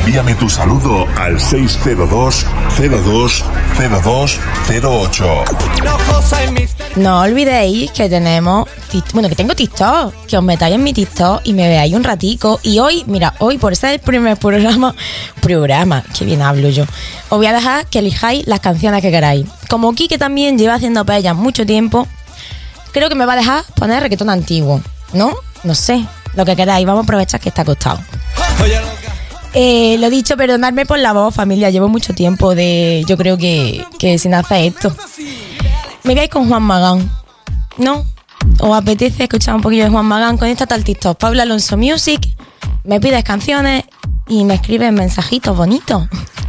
envíame tu saludo al 602 02 02 08. No olvidéis que tenemos, que tengo TikTok, que os metáis en mi TikTok y me veáis un ratico. Y hoy, hoy por ser el primer programa, que bien hablo yo, os voy a dejar que elijáis las canciones que queráis. Como Quique también lleva haciendo paellas mucho tiempo, creo que me va a dejar poner reggaetón antiguo, ¿no? No sé, lo que queráis, vamos a aprovechar que está acostado. Lo dicho, perdonadme por la voz, familia, llevo mucho tiempo yo creo que sin hacer esto. Me vais con Juan Magán, ¿no? ¿Os apetece escuchar un poquillo de Juan Magán? Con esta tal TikTok, Pablo Alonso Music, me pides canciones y me escribes mensajitos bonitos.